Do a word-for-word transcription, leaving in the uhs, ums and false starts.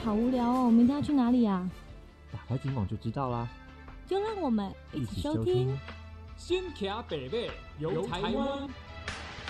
好无聊哦，明天要去哪里啊？ 打开警网就知道啦。 就让我们一起收听。 新卡北北游台湾。